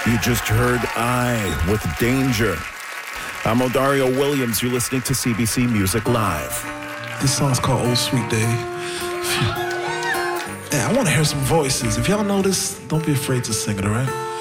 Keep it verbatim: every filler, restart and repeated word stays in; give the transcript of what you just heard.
You just heard I with Danger. I'm Odario Williams. You're listening to C B C Music Live. This song's called Old Sweet Day. Hey, I want to hear some voices. If y'all know this, don't be afraid to sing it, all right?